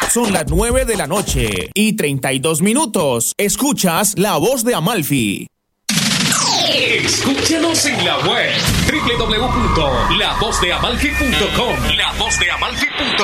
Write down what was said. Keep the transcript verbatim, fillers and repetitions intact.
Son las nueve de la noche y treinta y dos minutos. Escuchas La Voz de Amalfi. Escúchanos en la web doble u doble u doble u punto la voz de amalfi punto com. La Voz de Amalfi punto com.